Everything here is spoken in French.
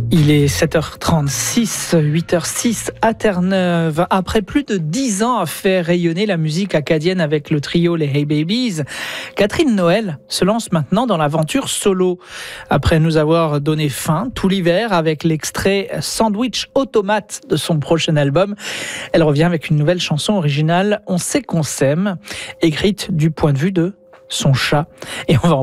Il est 7h36, 8h06 à Terre-Neuve. Après plus de 10 ans à faire rayonner la musique acadienne avec le trio Les Hey Babies, Catherine Noël se lance maintenant dans l'aventure solo. Après nous avoir donné faim tout l'hiver avec l'extrait Sandwich Automate de son prochain album, elle revient avec une nouvelle chanson originale, On sait qu'on s'aime, écrite du point de vue de son chat. Et on va en